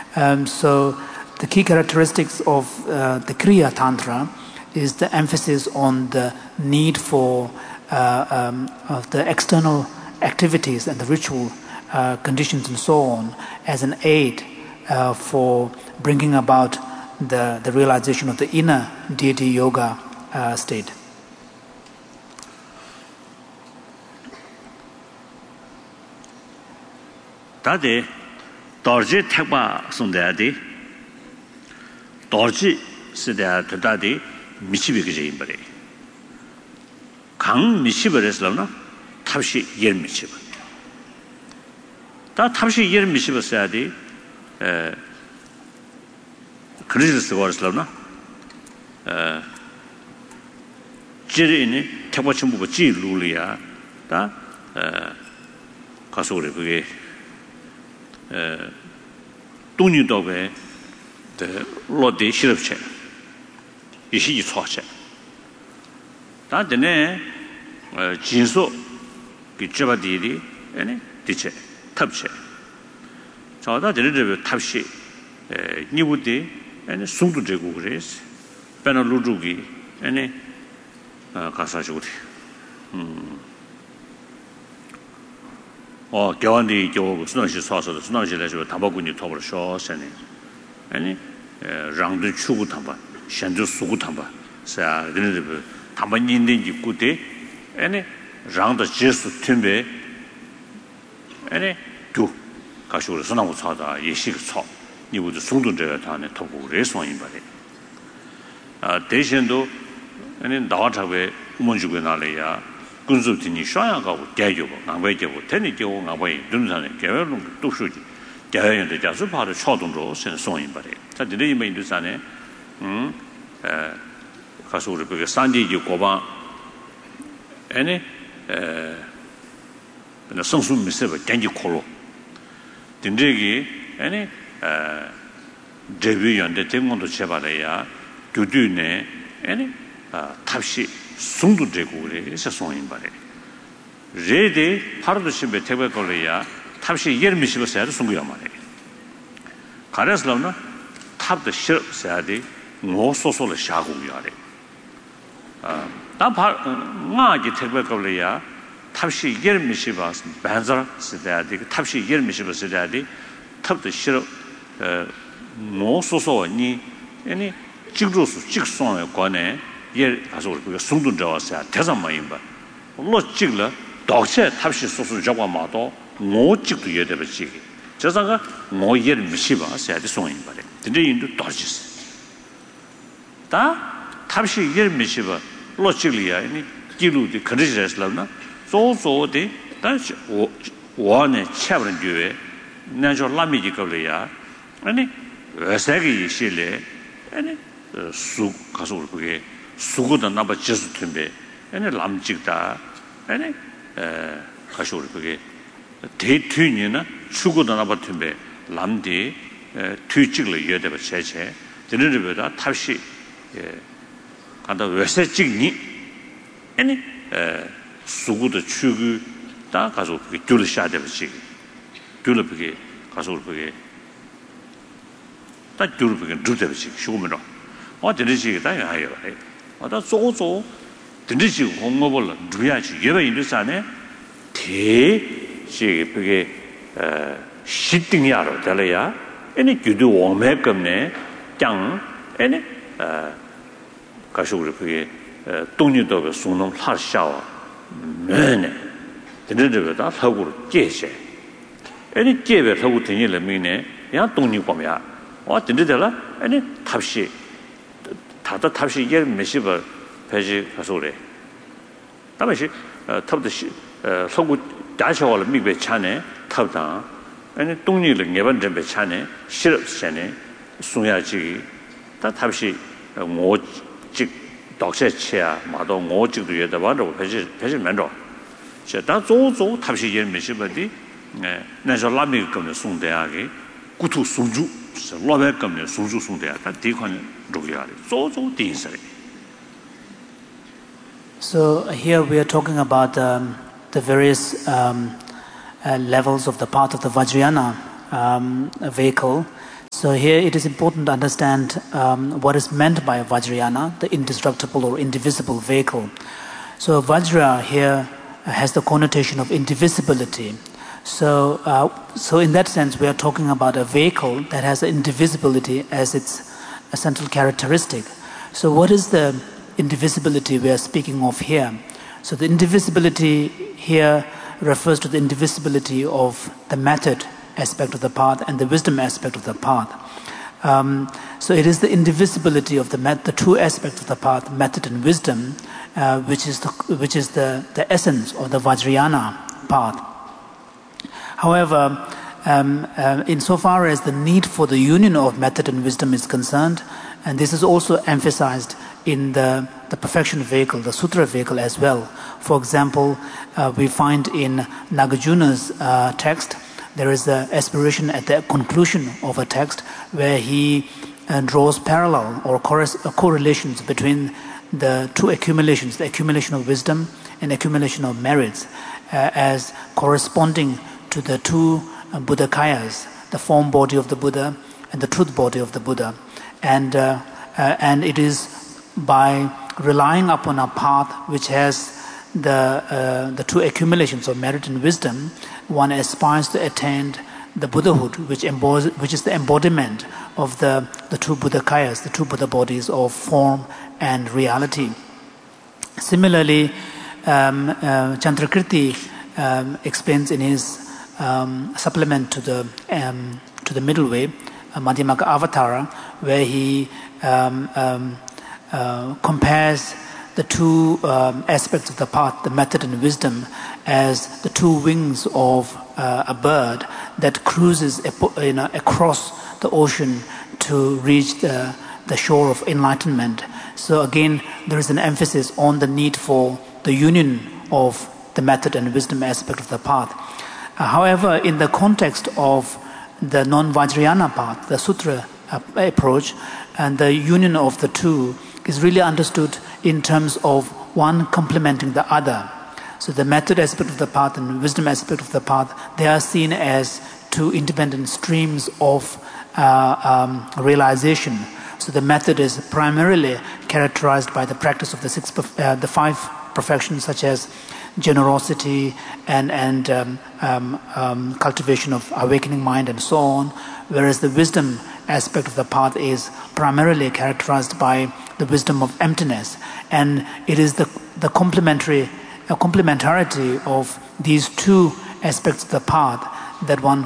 So the key characteristics of the Kriya Tantra is the emphasis on the need for of the external activities and the ritual conditions and so on as an aid for bringing about the realization of the inner deity yoga state. Tade dorji thakpa sundayadi dorji sidaya tadadi michibi gije imbare 강 미시버레스라나 탑시 열 미시버 다 탑시 열 미시버 써야지 그리스도 거스라나 지리니 태고 전부 지루리야 다 가서 그래 그게 동유도에 데 로데 시럽체 이시 초체 다데네 진소 기저바디리 아니 디체 탑체 저다 데르르 탑시 니부디 아니 숨도 되고 그래서 페널루주기 아니 가사주리 겨안디 교 수능시 소소도 수능시에서 담바군이 토벌 쇼세네 아니 랑드 추구 담바 현주 수구 담바 자 데르르 담반인데 입구대 아니 랑도 제수 템베 아니 두 가시로 선하고 차다 예식 차 이부도 송도제가 다네 토고 레송인 바래 대신도 아니 나와타베 문주고 나래야 군수진이 샤야가고 대교고 남배교고 테니교고 나바이 눈산에 개별로 독수지 개연의 자수 바로 초동으로 선송인 바래 자 드리이 인도산에 가서 우리 그 산지지 고방 아니 나 성수 미세버 간지 콜로 딘데기 아니 데뷔연데 대문도 제발해야 두두네 아니 탑시 숨도 되고 그래서 송인 바래 레데 파르도 심베 태베 걸려야 탑시 예르미시버서야 숨고야 말해 가려서나 탑도 싫어야지 모소소를 샤고야래 나지 태베 걸려야 탑시 예르미시버스 반자 시대야지 탑시 예르미시버스 시대야지 탑도 싫어 모소소니 아니 직조수 직송에 관해 예 가서 우리 그 숨도 들어왔어야 대산만인 봐 물론 찍了 독세 탑시 소수 잡아 마도 못 찍도 예대버지 저자가 뭐 예를 미시바 세야지 송인 바래 근데 인도 떨어졌어 다 탑시 예를 미시바 로 찍리야 아니 기루디 그러지랬으나 소소데 다시 원에 차버린 뒤에 나저 라미지 걸려야 아니 왜세기 실래 아니 수 가서 우리 그게 수고도 나봐 제수 템베 아니 람직다 아니 가서 우리 그게 대퇴니나 수고도 나봐 템베 람디 뒤직을 여대버 제체 드르르보다 탑시 간다 왜세 찍니 아니 수고도 추구 다 가서 그게 둘을 샤대버지 둘을 그게 가서 우리 그게 다 둘을 그게 둘대버지 쉬고면은 드르지가 다 해요 다 소소 드르지 공업을 누야지 예배 인도산에 대시 그게 시등이야로 달아야 아니 주도 원매금네 장 아니 가서 우리 그게 동료도 수능 하샤와 네네 드르르다 사고로 제세 아니 제배 사고 되니를 미네 야 동료 보면 드르들라 아니 탑시 다다 탑시 예 메시버 배지 가서 그래. 다음에 탑도 소구 다셔월 미베 차네 탑다. 아니 동리를 예번 전배 차네 실업세네 송야지 다 탑시 오직 독세치야 마도 오직도 예다 봐도 배지 만도. 자 조조 탑시 예 메시버디 나저 라미 거는 송대하게 구투 송주 로베 거는 송주 송대야 다 디콘 So here we are talking about the various levels of the path of the Vajrayana vehicle. So here it is important to understand what is meant by Vajrayana, the indestructible or indivisible vehicle. So Vajra here has the connotation of indivisibility. So in that sense, we are talking about a vehicle that has indivisibility as its essential characteristic. So what is the indivisibility we are speaking of here? So the indivisibility here refers to the indivisibility of the method aspect of the path and the wisdom aspect of the path. So it is the indivisibility of the two aspects of the path, method and wisdom, which is the essence of the Vajrayana path. However, insofar as the need for the union of method and wisdom is concerned, and this is also emphasized in the perfection vehicle, the sutra vehicle as well. For example, we find in Nagarjuna's text, there is an aspiration at the conclusion of a text where he draws parallel or correlations between the two accumulations, the accumulation of wisdom and accumulation of merits, as corresponding to the two Buddhakayas, the form body of the Buddha and the truth body of the Buddha. And it is by relying upon a path which has the two accumulations of merit and wisdom, one aspires to attain the Buddhahood, which is the embodiment of the two Buddhakayas, the two Buddha bodies of form and reality. Similarly, Chandrakirti explains in his supplement to the middle way, Madhyamaka Avatara, where he compares the two aspects of the path, the method and wisdom, as the two wings of a bird that cruises across the ocean to reach the shore of enlightenment. So again, there is an emphasis on the need for the union of the method and wisdom aspect of the path. However, in the context of the non-Vajrayana path, the sutra approach, and the union of the two is really understood in terms of one complementing the other. So the method aspect of the path and the wisdom aspect of the path, they are seen as two independent streams of realization. So the method is primarily characterized by the practice of the five perfections, such as generosity and cultivation of awakening mind and so on, whereas the wisdom aspect of the path is primarily characterized by the wisdom of emptiness, and it is the complementarity of these two aspects of the path that one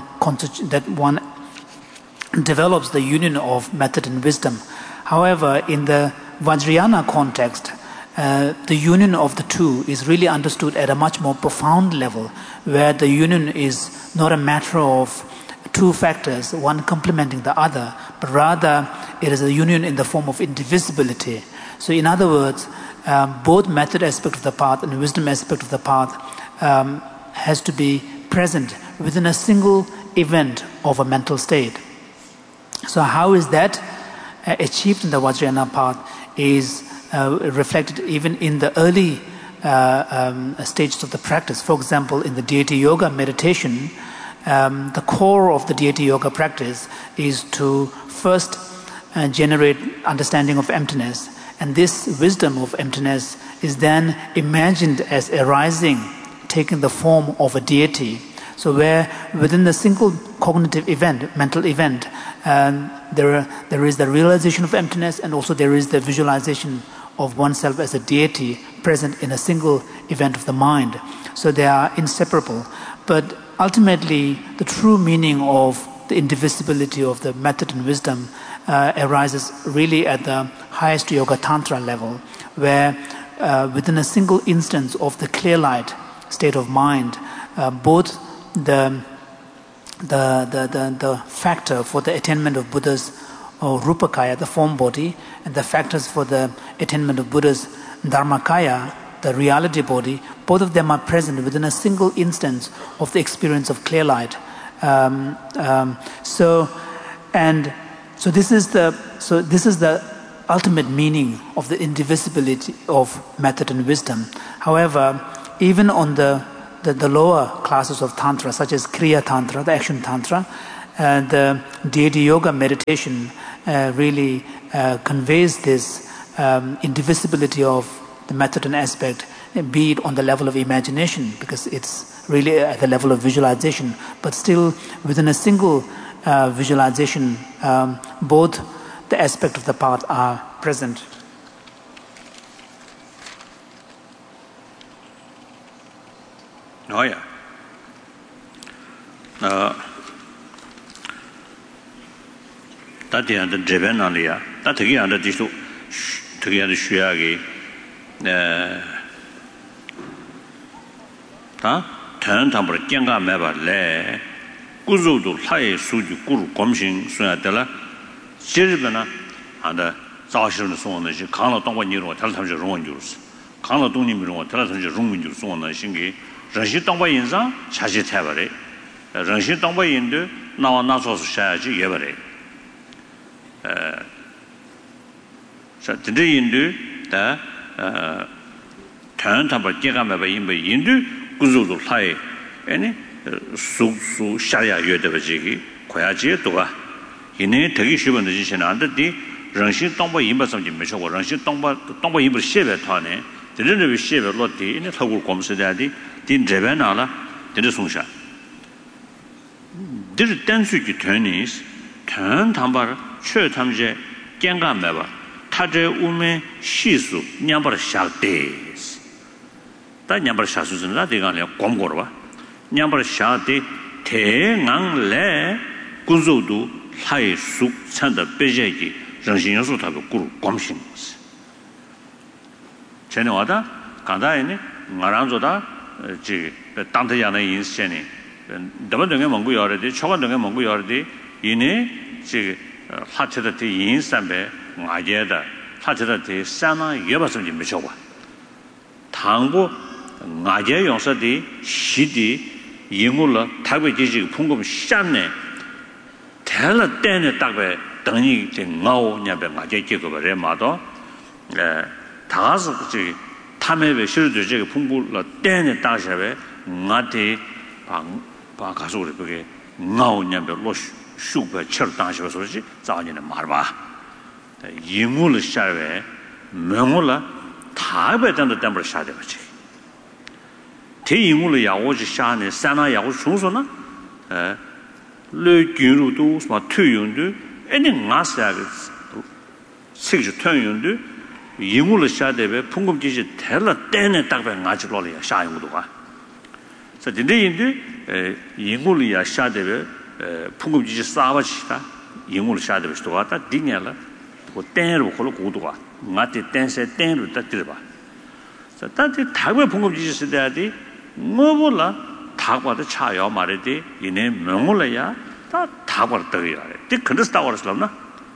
develops the union of method and wisdom. However, in the Vajrayana context, the union of the two is really understood at a much more profound level, where the union is not a matter of two factors, one complementing the other, but rather it is a union in the form of indivisibility. So in other words, both method aspect of the path and wisdom aspect of the path has to be present within a single event of a mental state. So how is that achieved in the Vajrayana path is reflected even in the early stages of the practice. For example, in the deity yoga meditation, the core of the deity yoga practice is to first generate understanding of emptiness, and this wisdom of emptiness is then imagined as arising, taking the form of a deity. So where within the single cognitive event, mental event, there is the realization of emptiness, and also there is the visualization of oneself as a deity present in a single event of the mind. So they are inseparable. But ultimately, the true meaning of the indivisibility of the method and wisdom arises really at the highest yoga tantra level, where within a single instance of the clear light state of mind, both the factor for the attainment of Buddha's Rupakaya, the form body, and the factors for the attainment of Buddha's Dharmakaya, the reality body, both of them are present within a single instance of the experience of clear light. So this is the ultimate meaning of the indivisibility of method and wisdom. However, even on the lower classes of tantra, such as Kriya Tantra, the action tantra, the deity yoga meditation really conveys this indivisibility of the method and aspect, be it on the level of imagination, because it's really at the level of visualization, but still within a single visualization, both the aspect of the path are present. Oh yeah. That the Japan alia, that again the dish together shuagi turn temper Janga Meba le Guzudu Hai Suju Guru Gomshin Sunatella Siribana and the Zashin Son, Kana Tonga Niro, Television Roman Jews, Kana Dunimiro, Television Roman Jews, on the Shingi, Ranshi Tonga Inza, Chaji Tabare, Ranshi Tonga Indu, now Nasos Shaji Yevere. So today Indu, the turn temper Janga Meba Indu, Guzudu Hai, any Su Sharia Yodavajiki, Koyaji Toga. Ine Tagi Shuban Jition under the Ranshin Tomba Imba some Jimisho, Ranshin Tomba Imba Sheva Tane, the little Sheva Lotti in a Togu Comsidadi, Din Javanala, the Sunsha. This Tensuki turnies, turn Tambar, Chur Tamje, Ganga Meva, Taje Ume, Shisu, Nyambar Shak days. That Nyambar Shasus and Latigania Gomgorva, Nyambar Shati, Te Nang Le, Guzudu. Hai Su Santa Beji, Ranshin Yasu Tabu Guru Gomshins. Chenowada, Kandaine, Maranzoda, Tantayana in Seni, Dabadanga Mongu already, Chokadanga Mongu already, Ine, Hatchati in Sambe, Majeda, Hatchati, Sana, Yabasam Mishowa. Tango, Naja Yonsadi, Shidi, Yimula, Tabaji, Pungum Shane. Tell a den Tagbe, Dani, Ngao, Naba, Majaki, Remado, Taz, Tame, Shirdu, Pungula, Den Tashabe, Nati, Pakasuri, Ngao, Naba, Losh, Super, Chertash, Zan Marba, Yimul Shave, Mengula, Tabe, and the Temple Shadabachi. Timula Yawaji Shani, Sana Yawusuna, Le Guru, smart 2 yundu, any master 6 turn yundu, Yimula Shadebe, Pungum Gigi, tell a den and Tagba Najulolia, Shayuduga. So the day Yimulia Shadebe, Pungum Gigi Savachita, Yimul Shadebe Stuata, Dinella, or 10 or Holokuduga, Mati 10 said 10 with that deliver. So that the Tagba Pungum Gigi Daddy, Movola. Tagwa the Chaya Maridi, in a Mongolaya, that Tagwa Taria. They couldn't start our Slavna.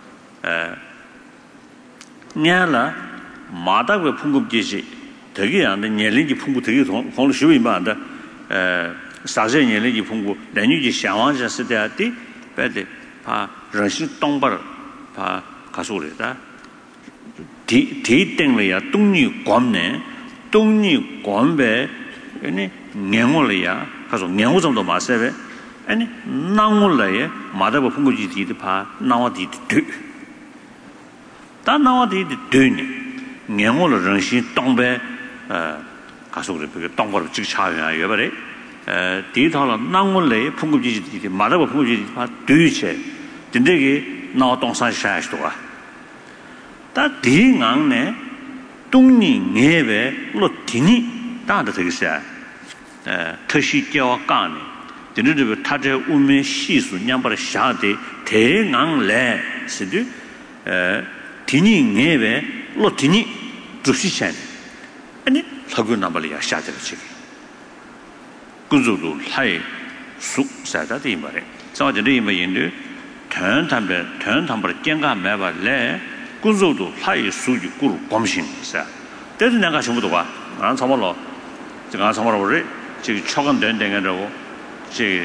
Nyala, Mata with Pungum Gizi, Tagi and the Nyeligi Pungu Tagi, Hong Shui Banda, Sazen Yeligi Pungu, then you just Shawan just there, but the Rashi Tomber, Pa Kasurita, Tea Tenglia, Tungni Gomne, Tungni Gombe, any Nyamolia, because of Nyamuzam Maseve, and Namulay, Mother of Punguji did the pa, now did do. That now did doing Nyamola Ranshi Tombe, Casuri, Tomber of Chichavi, every did all Namulay, Punguji did, Mother of Punguji pa, do che, Dindegi, now don't say shash to her. That ding on ne, Tungni, Neve, Lotini. That is Tashi Gani. The little Taja Umi Shisu, Yambar Shadi, Te Nang Le, Sidu, Tini Neve, Lotini, Jushishan, and Lagunabalia Shadachi. Guzudu, Hai, Su, Sada Dimare. So the name in turn Tamber, Janga Meva Le, Guzudu, Hai, Suju, Guru, Gomshin, sir. There's Nagashamudua, and some law. 제가 정말로 지금 초간 된 데가라고 지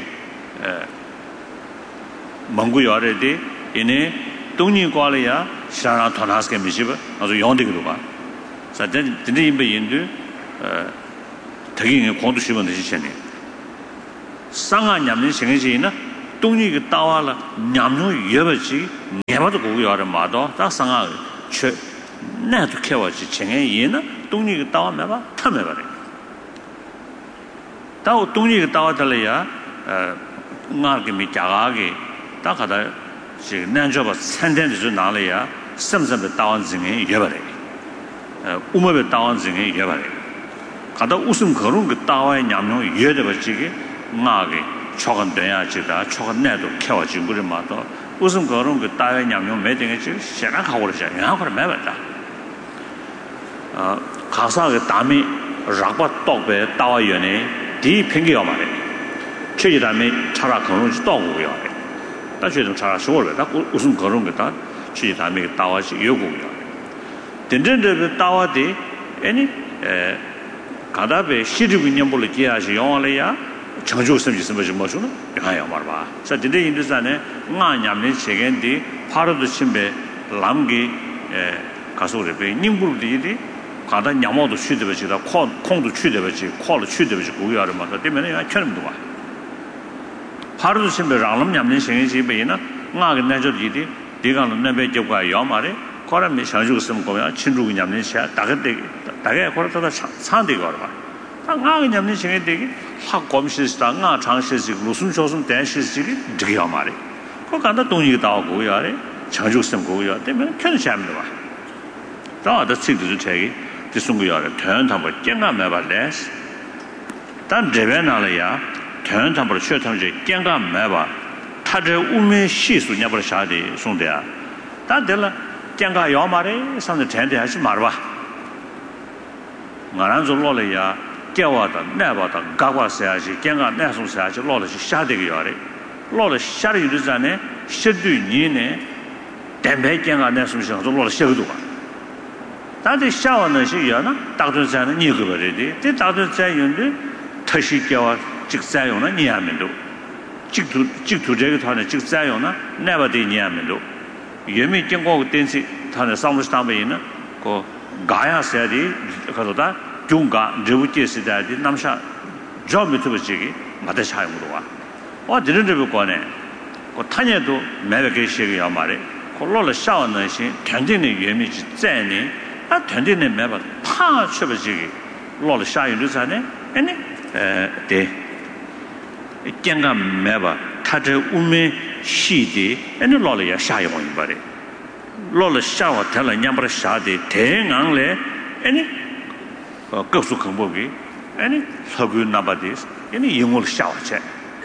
몽고 요래디 이네 동니 과리야 샤라 토나스게 미시바 아주 용되기도 봐. 자, 근데 임베 인도 되게 공도 시면 되시네. 상한 냠는 생기지나 동리가 따와라 냠뇨 예버지 내가도 고요하는 마도 다 상하 최 나도 캐와지 쟁에 얘나 동리가 따와 매봐 타매버래 따오 동리가 따와달래야 나게 미자가게 다 가다 지금 난저바 산된에서 나래야 섬섬의 따완증에 예버래 우모의 따완증에 예버래 가다 웃음 거는 그 따와의 냠뇨 예대버지게 나게 초간 돼야지다 초간 내도 캐와지 그래 마도 웃음 거는 그 따와의 냠뇨 매등에 지금 생각하고 그러자 양하고 매봤다 가사의 담이 락바 떡배 따와연에 뒤 팽개가 말해 최지 담이 차라 거는 떡고요 다시 좀 차라 쇼를 다 웃음 거는 거다 최지 담이 따와지 요고요 된전데 따와디 아니 가다베 시리고 있는 볼을 기하시 영어래야 정주 없으면 있으면 뭐죠? 영화야 말봐. 자, 근데 인도산에 나냠네 세겐디 파르도 심베 람기 가서 그래. 님불들이 가다 냠어도 취되버지다. 콩도 취되버지, 콜도 취되버지 고요하는 말다 때문에 야 처럼도 와. 파르도 심베 람 냠네 세겐지 베이나 나가 내저디디 네가는 내배 접과 요 말에 거라미 정주 없으면 거야. 친구가 냠네 세 다게 거라다 산대가 봐. 당하게 냠는 생에 되게 확 검시스다 나 장시스 무슨 조선 대시스지 되게 말이 그 간다 동의가 나오고 야래 장주스em 고야 때문에 편시합니다 다다 책도 책이 뒤송고야래 대한탐을 깽가매 발래 단 제변나려야 대한탐을 쉬어탐지 깽가매 봐 타저 우메 시수 냐버 샤데 송대야 다들라 깽가 요 말에 상대 전대 하지 말봐 나란 졸로래야 깨와다 내봐다 가과서야지 갱가 내송서야지 로르시 샤되게 요래 로르 샤르 유르자네 셔드니네 댐베갱가 내송서 로르 셔도 봐 다들 샤워는 시야나 다들자는 니거버리디 데 다들자윤데 터시 깨와 직자요나 니하면도 직두 저기 타는 직자요나 내봐디 니하면도 예미 갱고 댄시 타는 상무스tambe이나 고 가야서야디 가도다 중가 저부지스다디 남샤 저미트버지기 마다샤이무도 와. 어디는데 거네. 그 타녀도 매게 시기야 말에. 콜로를 샤워는 시 견진의 유미지 째니 아 견진의 매바 파 쳐버지기 로를 샤이르자네. 아니 데 깽가 매바 타저 우메 시디 아니 로를 샤이고 이바래. 로를 샤워 텔라 냠버 샤디 대강래 아니 급수 공복이 아니 서구 나바디스 아니 영어를 샤워체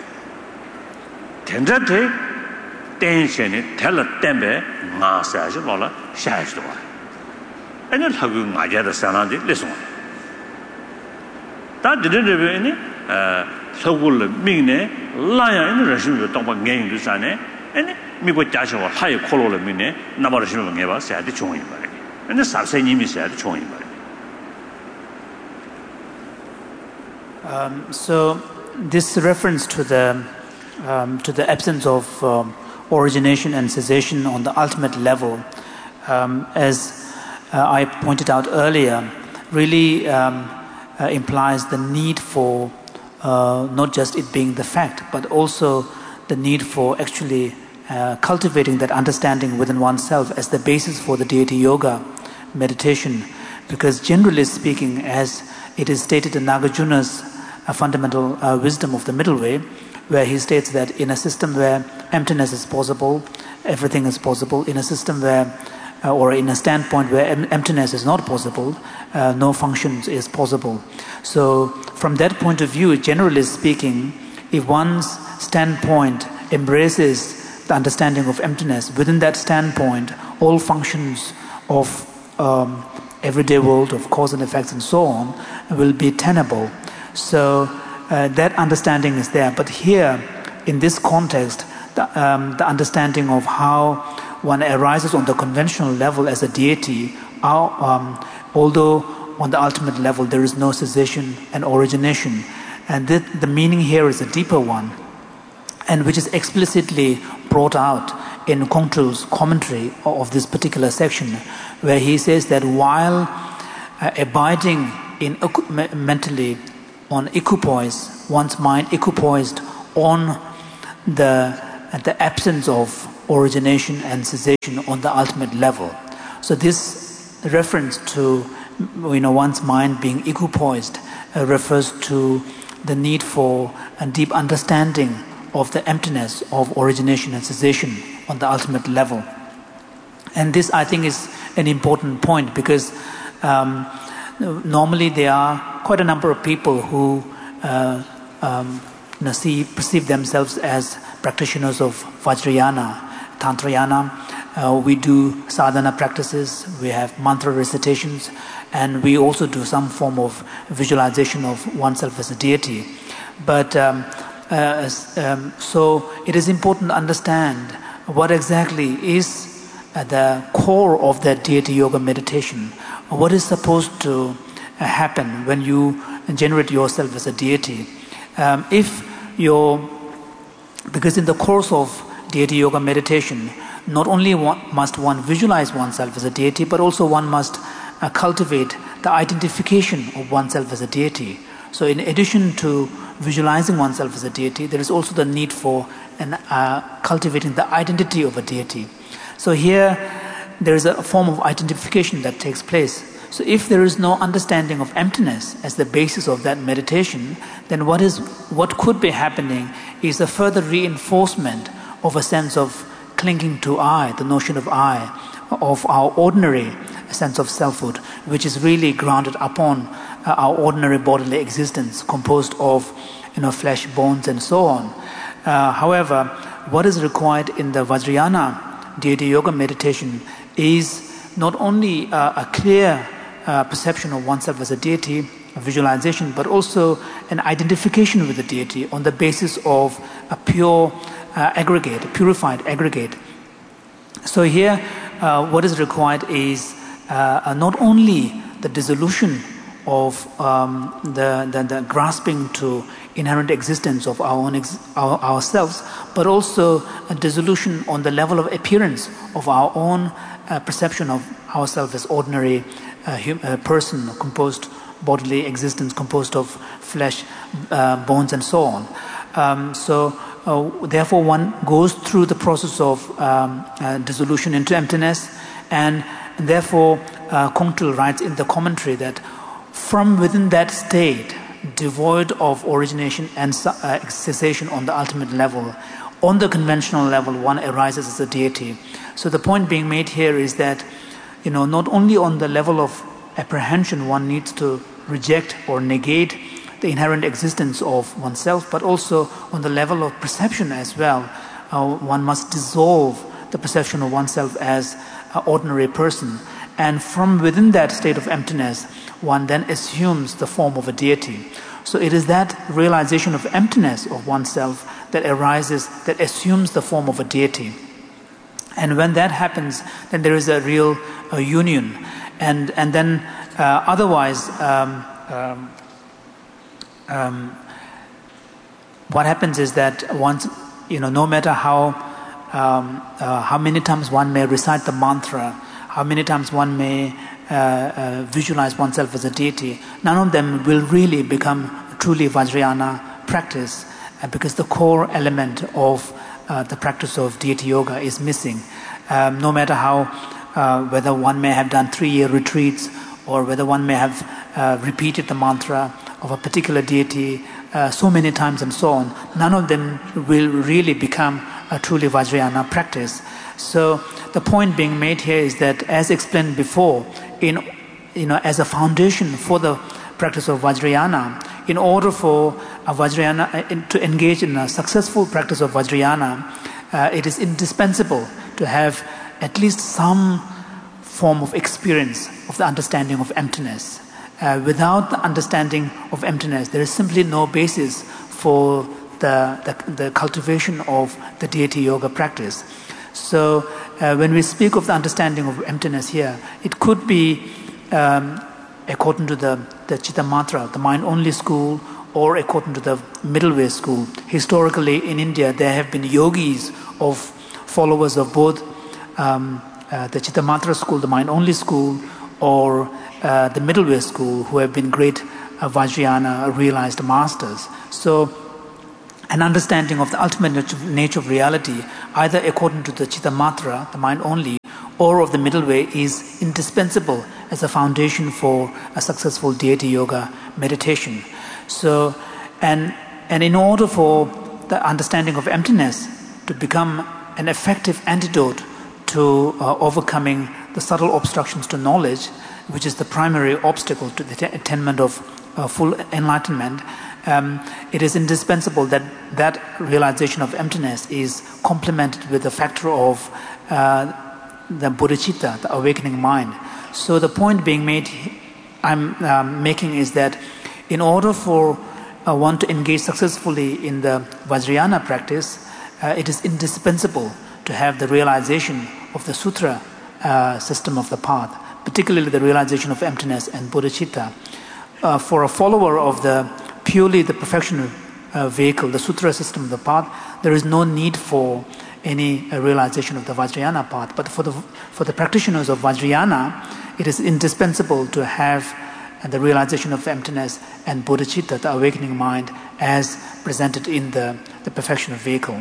된자대 댄션이 텔라 땜베 마사지 몰라 샤이스도 와 아니 서구 맞아다 사나디 레송 다 드르르베니 서구를 미네 라야 이 러시아 동방 갱도 사네 아니 미고 자셔와 하이 콜로를 미네 나버르시면 해봐 사야지 좋은 거 말이야 근데 살세님이 사야지 좋은 거 말이야 So this reference to the absence of origination and cessation on the ultimate level, as I pointed out earlier, really implies the need for not just it being the fact, but also the need for actually cultivating that understanding within oneself as the basis for the deity yoga meditation. Because generally speaking, as it is stated in Nagarjuna's fundamental wisdom of the middle way, where he states that in a system where emptiness is possible, everything is possible. In a system where, or in a standpoint where emptiness is not possible, no functions is possible. So from that point of view, generally speaking, if one's standpoint embraces the understanding of emptiness, within that standpoint, all functions of everyday world of cause and effects and so on will be tenable. So that understanding is there. But here, in this context, the understanding of how one arises on the conventional level as a deity, although on the ultimate level there is no cessation and origination, and the meaning here is a deeper one, and which is explicitly brought out in Kongtru's commentary of this particular section, where he says that while abiding in mentally on equipoise, one's mind equipoised on the the absence of origination and cessation on the ultimate level. So this reference to one's mind being equipoised refers to the need for a deep understanding of the emptiness of origination and cessation on the ultimate level. And this, I think, is an important point because normally there are quite a number of people who perceive themselves as practitioners of Vajrayana, Tantrayana. We do sadhana practices, we have mantra recitations, and we also do some form of visualization of oneself as a deity. But so it is important to understand what exactly is the core of that deity yoga meditation. What is supposed to happen when you generate yourself as a deity? Because in the course of deity yoga meditation, not only must one visualize oneself as a deity, but also one must cultivate the identification of oneself as a deity. So in addition to visualizing oneself as a deity, there is also the need for cultivating the identity of a deity. So here, there is a form of identification that takes place. So if there is no understanding of emptiness as the basis of that meditation, then what could be happening is a further reinforcement of a sense of clinging to I, the notion of I, of our ordinary sense of selfhood, which is really grounded upon our ordinary bodily existence, composed of flesh, bones, and so on. However, what is required in the Vajrayana deity yoga meditation is not only a clear perception of oneself as a deity, a visualization, but also an identification with the deity on the basis of a pure aggregate, a purified aggregate. So here, what is required is not only the dissolution of the grasping to inherent existence of ourselves, but also a dissolution on the level of appearance of our own perception of ourselves as ordinary person, composed bodily existence, composed of flesh, bones, and so on. Therefore, one goes through the process of dissolution into emptiness, and therefore, Kongtrul writes in the commentary that from within that state, devoid of origination and cessation on the ultimate level, on the conventional level, one arises as a deity. So the point being made here is that, not only on the level of apprehension one needs to reject or negate the inherent existence of oneself, but also on the level of perception as well. One must dissolve the perception of oneself as an ordinary person. And from within that state of emptiness, one then assumes the form of a deity. So it is that realization of emptiness of oneself that arises, that assumes the form of a deity. And when that happens, then there is a real union. And then otherwise, what happens is that once, no matter how many times one may recite the mantra, how many times one may visualize oneself as a deity, none of them will really become truly Vajrayana practice because the core element of the practice of deity yoga is missing. No matter how, whether one may have done 3-year retreats or whether one may have repeated the mantra of a particular deity so many times and so on, none of them will really become a truly Vajrayana practice. So the point being made here is that, as explained before, as a foundation for the practice of Vajrayana, in order for a Vajrayana to engage in a successful practice of Vajrayana, it is indispensable to have at least some form of experience of the understanding of emptiness. Without the understanding of emptiness, there is simply no basis for the cultivation of the deity yoga practice. So when we speak of the understanding of emptiness here, it could be according to the Chitta Matra, the mind-only school, or according to the middle way school. Historically in India, there have been yogis of followers of both the Chitta Matra school, the mind-only school, or the middle way school, who have been great Vajrayana realized masters. So an understanding of the ultimate nature of reality, either according to the Chittamatra, the mind only, or of the middle way, is indispensable as a foundation for a successful deity yoga meditation. So, and in order for the understanding of emptiness to become an effective antidote to overcoming the subtle obstructions to knowledge, which is the primary obstacle to the attainment of full enlightenment, it is indispensable that that realization of emptiness is complemented with the factor of the bodhicitta, the awakening mind. So the point being made, I'm making is that in order for one to engage successfully in the Vajrayana practice, it is indispensable to have the realization of the sutra system of the path, particularly the realization of emptiness and bodhicitta. For a follower of purely the perfection vehicle, the sutra system of the path, there is no need for any realization of the Vajrayana path. But for the practitioners of Vajrayana, it is indispensable to have the realization of emptiness and bodhicitta, the awakening mind, as presented in the perfection vehicle.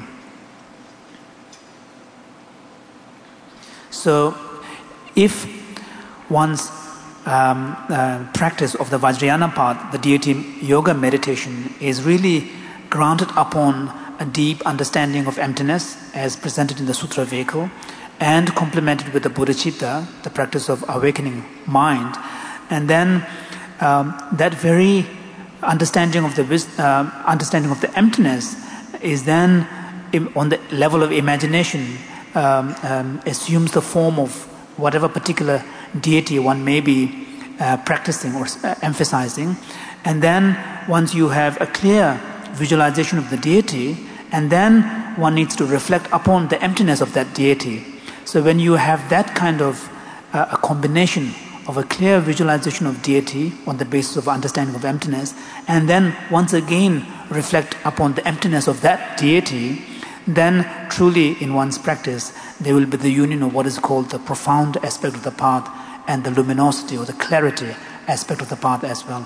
So, if one's practice of the Vajrayana path, the deity yoga meditation, is really grounded upon a deep understanding of emptiness as presented in the sutra vehicle, and complemented with the bodhicitta, the practice of awakening mind, and then that very understanding of the emptiness is then on the level of imagination assumes the form of whatever particular deity one may be practicing or emphasizing. And then once you have a clear visualization of the deity, and then one needs to reflect upon the emptiness of that deity. So when you have that kind of a combination of a clear visualization of deity on the basis of understanding of emptiness, and then once again reflect upon the emptiness of that deity, then truly in one's practice there will be the union of what is called the profound aspect of the path and the luminosity or the clarity aspect of the path as well.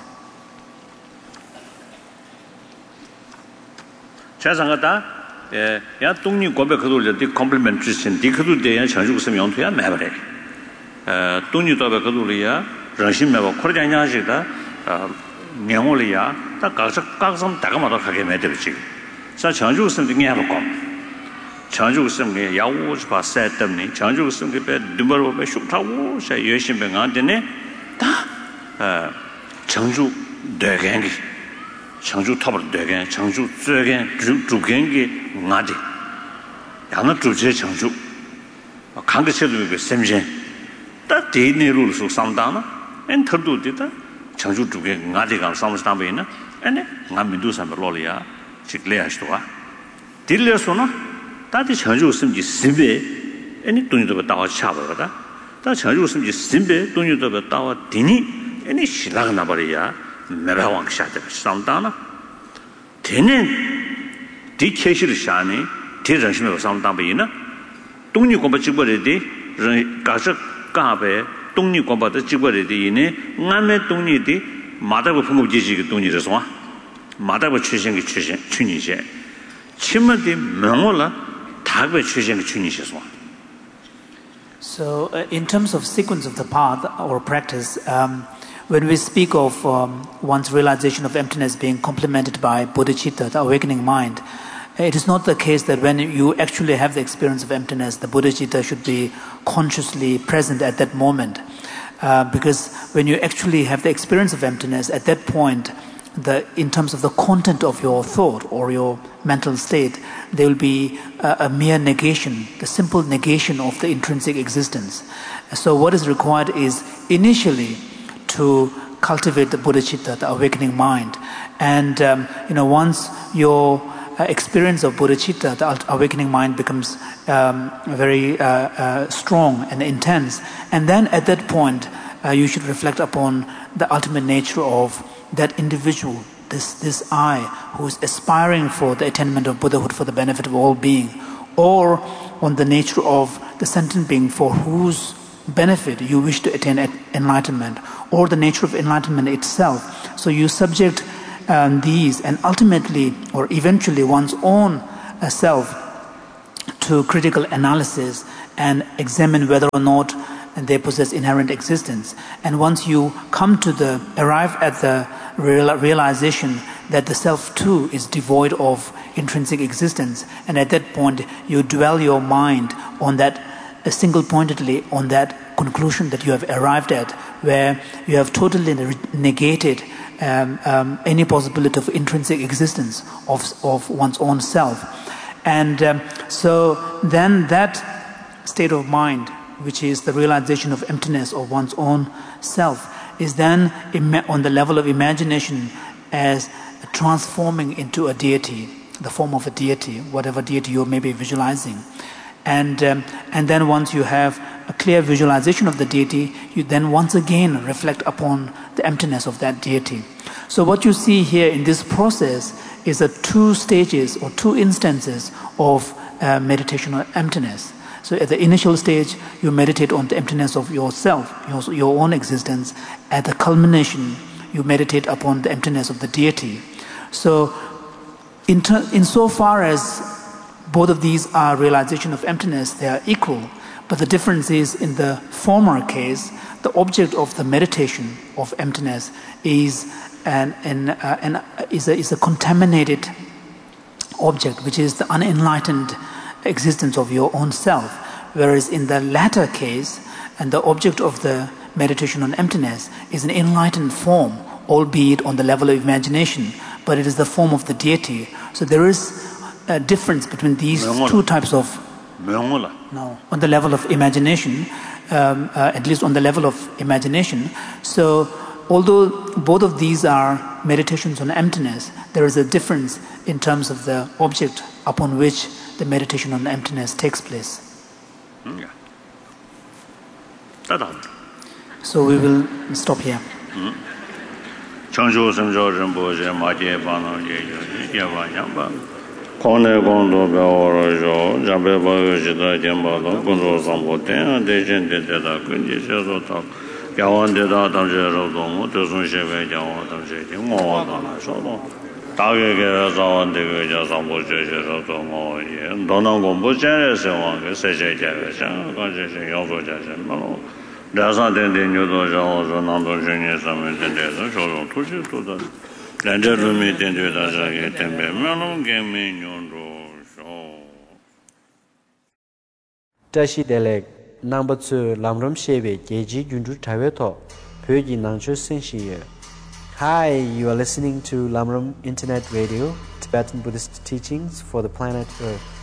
자상하다 야 동니 고백 그돌려 디 컴플리먼트 주신 디 그돌 대야 장주 그 명토야 매버래 동니 도백 그돌이야 정신 매버 코르장냐시다 명월이야 다 각성 다가마도 하게 매들지 자 장주 그 등에 하고 장주 그 야우 봐 세트니 장주 그 배 누버로 배 슈타고 샤 열심히 안되네 다 장주 대갱기 장주 탑을 되게 장주 쯔게 주겐기 나디 야나 주제 장주 강대체도 그 셈제 다 데네로 속 상담나 엔터도 되다 장주 주게 나디가 상담이나 아니 남민도 삼로리아 직레하시도와 딜려서나 다디 장주 심지 심베 아니 돈이도 다와 차버다 다 장주 심지 심베 돈이도 다와 디니 아니 신라가 나버리야 매바왕 샤데 상담나 되는 디케시를 샤니 대정심에 상담이나 동리 공부 직벌에디 가서 가베 동리 공부도 직벌에디네 남의 동리디 마다고 품목지지 동리에서 마다고 출신의 춘이제 침마디 명월라 다베 출신의 춘이셔서. So in terms of sequence of the path or practice, when we speak of one's realization of emptiness being complemented by bodhicitta, the awakening mind, it is not the case that when you actually have the experience of emptiness, the bodhicitta should be consciously present at that moment. Because when you actually have the experience of emptiness, at that point, in terms of the content of your thought or your mental state, there will be a mere negation, the simple negation of the intrinsic existence. So what is required is initially to cultivate the bodhicitta, the awakening mind. And once your experience of bodhicitta, the awakening mind, becomes very strong and intense, and then at that point you should reflect upon the ultimate nature of that individual, this I, who is aspiring for the attainment of Buddhahood for the benefit of all being, or on the nature of the sentient being for whose benefit you wish to attain enlightenment, or the nature of enlightenment itself. So you subject these and ultimately or eventually one's own self to critical analysis and examine whether or not they possess inherent existence. And once you arrive at the realization that the self too is devoid of intrinsic existence, and at that point you dwell your mind on that single-pointedly on that conclusion that you have arrived at, where you have totally negated any possibility of intrinsic existence of one's own self. And so then that state of mind, which is the realization of emptiness of one's own self, is then on the level of imagination as transforming into a deity, the form of a deity, whatever deity you may be visualizing. And then once you have a clear visualization of the deity, you then once again reflect upon the emptiness of that deity. So what you see here in this process is two stages or two instances of meditation on emptiness. So at the initial stage, you meditate on the emptiness of yourself, your own existence. At the culmination, you meditate upon the emptiness of the deity. So insofar as both of these are realization of emptiness, they are equal. But the difference is, in the former case, the object of the meditation of emptiness is a contaminated object, which is the unenlightened existence of your own self. Whereas in the latter case, and the object of the meditation on emptiness is an enlightened form, albeit on the level of imagination, but it is the form of the deity. So there is a difference between these two types of... No, on the level of imagination, at least on the level of imagination. So although both of these are meditations on emptiness, there is a difference in terms of the object upon which the meditation on emptiness takes place. So we will stop here. Kone kondo be oro jo, jabe ba yo jida jemba lo, kondo sambo ten, de jen de da kunji se so ta, yawan de da tam je ro do mo, de sun she be yawan tam je ji mo wa da na so do. Da ge ge za wan de ge ja sambo je je ro do mo ye, do na gong bo jen re se wan ge se je ja ge sha, ga je je yao so ja je ma lo. Da sa de de nyu do ja o so nan do je ni sa me de de so so lo tu ji tu da. Tashi Delek number 2 Lamram Shebe Geji Gundu Taweto Pyogi Nangcho Senshi. Hi, you are listening to Lamram Internet Radio, Tibetan Buddhist teachings for the planet Earth.